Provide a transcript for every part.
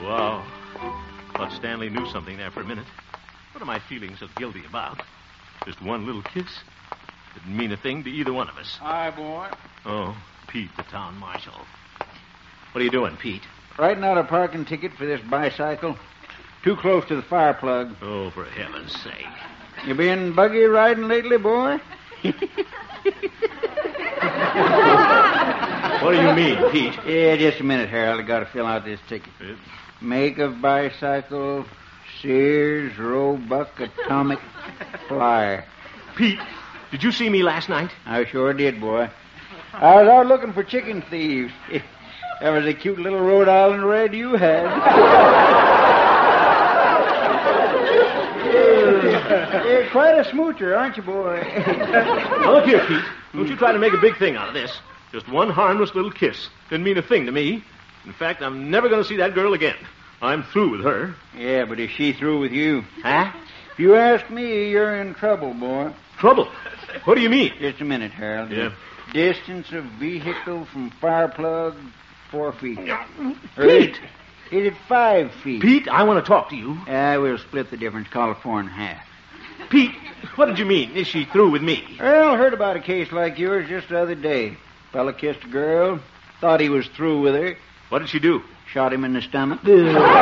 Wow. Thought Stanley knew something there for a minute. What am I feeling so guilty about? Just one little kiss? Didn't mean a thing to either one of us. Hi, boy. Oh, Pete, the town marshal. What are you doing, Pete? Writing out a parking ticket for this bicycle. Too close to the fire plug. Oh, for heaven's sake. You been buggy riding lately, boy? What do you mean, Pete? Yeah, just a minute, Harold. I got to fill out this ticket. Make of bicycle, Sears, Roebuck, Atomic, Flyer. Pete, did you see me last night? I sure did, boy. I was out looking for chicken thieves. That was a cute little Rhode Island red you had. You're quite a smoocher, aren't you, boy? Now, look here, Pete. Don't you try to make a big thing out of this. Just one harmless little kiss. Didn't mean a thing to me. In fact, I'm never going to see that girl again. I'm through with her. Yeah, but is she through with you? Huh? If you ask me, you're in trouble, boy. Trouble? What do you mean? Just a minute, Harold. Yeah. Distance of vehicle from fire plug, 4 feet. Pete! Is it 5 feet? Pete, I want to talk to you. We'll split the difference, call it 4 1/2. Pete, what did you mean? Is she through with me? Well, heard about a case like yours just the other day. Fella kissed a girl, thought he was through with her. What did she do? Shot him in the stomach. Shot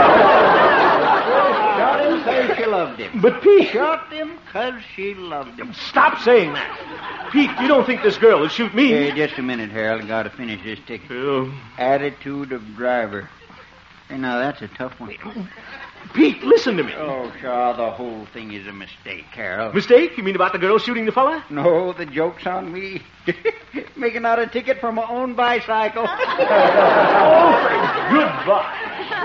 him because she loved him. But, Pete... Shot him because she loved him. Stop saying that. Pete, you don't think this girl will shoot me? Hey, just a minute, Harold. I got to finish this ticket. Attitude of driver. Hey, now, that's a tough one. Pete, listen to me. Oh, Shaw, the whole thing is a mistake, Harold. Mistake? You mean about the girl shooting the fella? No, the joke's on me. Making out a ticket for my own bicycle. Oh, goodbye.